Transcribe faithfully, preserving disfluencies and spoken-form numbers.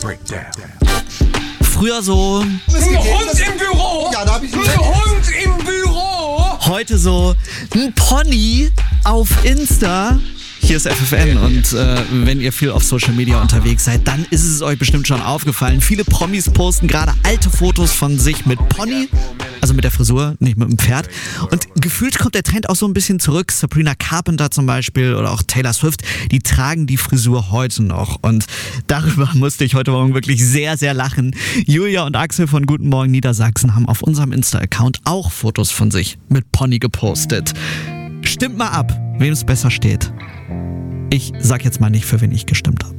Breakdown. Früher so, Ein Hund im Büro! Ja, da hab ich Ein Hund im Büro! heute so ein Pony auf Insta. Hier ist F F N und äh, wenn ihr viel auf Social Media unterwegs seid, dann ist es euch bestimmt schon aufgefallen. Viele Promis posten gerade alte Fotos von sich mit Pony, also mit der Frisur, nicht mit dem Pferd. Und gefühlt kommt der Trend auch so ein bisschen zurück. Sabrina Carpenter zum Beispiel oder auch Taylor Swift, die tragen die Frisur heute noch. Und darüber musste ich heute Morgen wirklich sehr, sehr lachen. Julia und Axel von Guten Morgen Niedersachsen haben auf unserem Insta-Account auch Fotos von sich mit Pony gepostet. Stimmt mal ab, wem es besser steht. Ich sag jetzt mal nicht, für wen ich gestimmt habe.